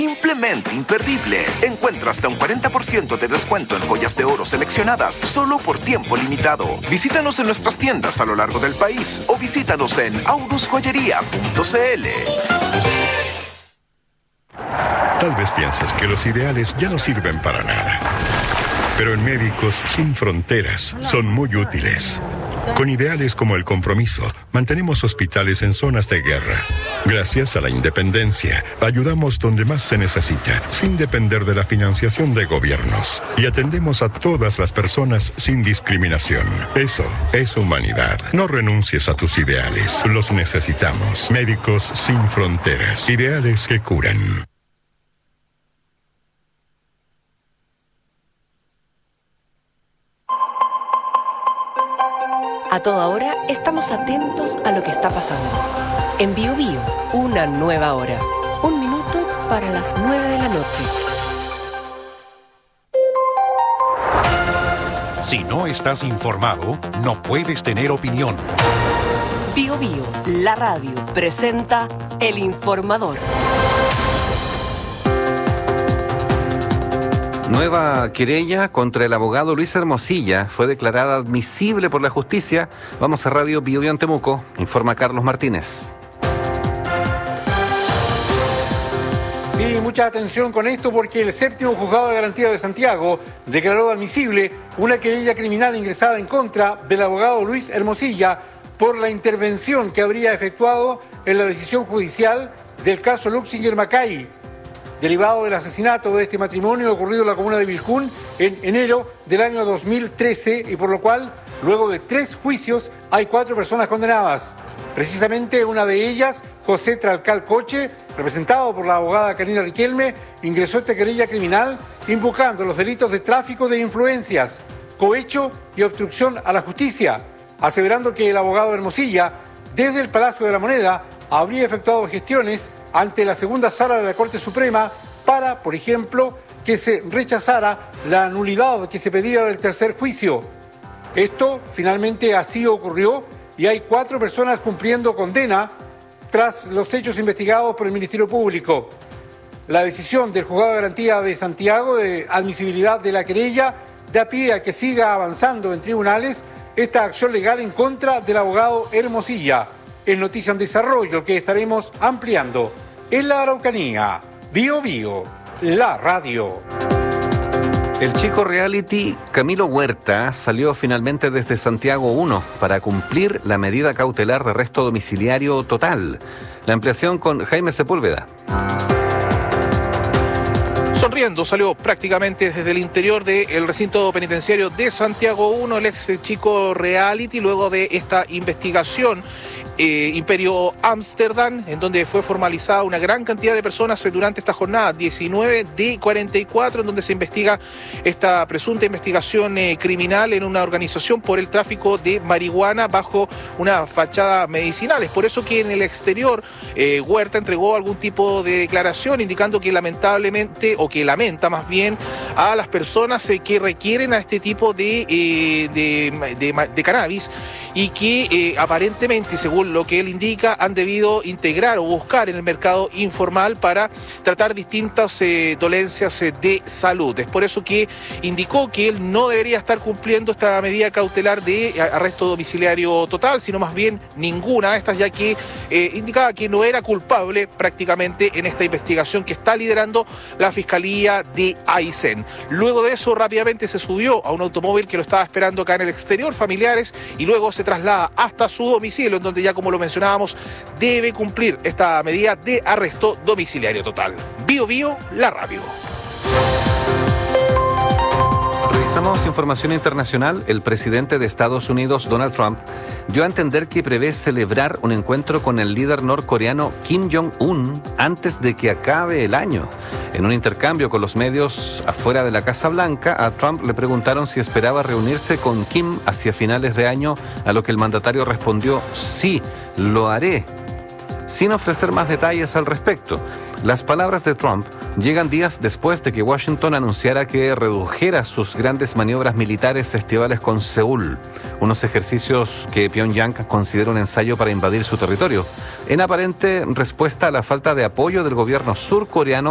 Simplemente imperdible. Encuentra hasta un 40% de descuento en joyas de oro seleccionadas solo por tiempo limitado. Visítanos en nuestras tiendas a lo largo del país o visítanos en aurusjoyería.cl. Tal vez piensas que los ideales ya no sirven para nada. Pero en Médicos Sin Fronteras son muy útiles. Con ideales como el compromiso, mantenemos hospitales en zonas de guerra. Gracias a la independencia, ayudamos donde más se necesita, sin depender de la financiación de gobiernos. Y atendemos a todas las personas sin discriminación. Eso es humanidad. No renuncies a tus ideales. Los necesitamos. Médicos Sin Fronteras. Ideales que curan. A toda hora estamos atentos a lo que está pasando. En Bio Bio, una nueva hora. 1 minuto para las 9 de la noche. Si no estás informado, no puedes tener opinión. Bio Bio, la radio, presenta El Informador. Nueva querella contra el abogado Luis Hermosilla fue declarada admisible por la justicia. Vamos a Radio Bio Bio en Temuco, informa Carlos Martínez. Sí, mucha atención con esto porque el séptimo juzgado de garantía de Santiago declaró admisible una querella criminal ingresada en contra del abogado Luis Hermosilla por la intervención que habría efectuado en la decisión judicial del caso Luxinger-Macay, derivado del asesinato de este matrimonio ocurrido en la comuna de Vilcún en enero del año 2013 y por lo cual, luego de 3 juicios, hay 4 personas condenadas. Precisamente una de ellas, José Tralcal Coche, representado por la abogada Karina Riquelme, ingresó esta querella criminal invocando los delitos de tráfico de influencias, cohecho y obstrucción a la justicia, aseverando que el abogado Hermosilla, desde el Palacio de la Moneda, habría efectuado gestiones ante la segunda sala de la Corte Suprema para, por ejemplo, que se rechazara la nulidad que se pedía del tercer juicio. Esto finalmente así ocurrió y hay 4 personas cumpliendo condena tras los hechos investigados por el Ministerio Público. La decisión del Juzgado de Garantía de Santiago de admisibilidad de la querella da pie a que siga avanzando en tribunales esta acción legal en contra del abogado Hermosilla. Es noticia en desarrollo que estaremos ampliando en la Araucanía. Bio Bio, la radio. El chico reality Camilo Huerta salió finalmente desde Santiago 1 para cumplir la medida cautelar de arresto domiciliario total. La ampliación con Jaime Sepúlveda. Sonriendo salió prácticamente desde el interior del recinto penitenciario de Santiago 1 el ex chico reality luego de esta investigación Imperio Ámsterdam, en donde fue formalizada una gran cantidad de personas durante esta jornada, 19 de 44, en donde se investiga esta presunta investigación criminal en una organización por el tráfico de marihuana bajo una fachada medicinal. Es por eso que en el exterior Huerta entregó algún tipo de declaración indicando que lamentablemente, o que lamenta más bien, a las personas que requieren a este tipo de cannabis y que aparentemente, según lo que él indica, han debido integrar o buscar en el mercado informal para tratar distintas dolencias de salud. Es por eso que indicó que él no debería estar cumpliendo esta medida cautelar de arresto domiciliario total, sino más bien ninguna de estas, ya que indicaba que no era culpable prácticamente en esta investigación que está liderando la Fiscalía de Aysén. Luego de eso rápidamente se subió a un automóvil que lo estaba esperando acá en el exterior, familiares, y luego se traslada hasta su domicilio, en donde ya, como lo mencionábamos, debe cumplir esta medida de arresto domiciliario total. Bio Bio, la radio. Revisamos información internacional. El presidente de Estados Unidos, Donald Trump, dio a entender que prevé celebrar un encuentro con el líder norcoreano Kim Jong-un antes de que acabe el año. En un intercambio con los medios afuera de la Casa Blanca, a Trump le preguntaron si esperaba reunirse con Kim hacia finales de año, a lo que el mandatario respondió: sí, lo haré, sin ofrecer más detalles al respecto. Las palabras de Trump llegan días después de que Washington anunciara que redujera sus grandes maniobras militares estivales con Seúl, unos ejercicios que Pyongyang considera un ensayo para invadir su territorio, en aparente respuesta a la falta de apoyo del gobierno surcoreano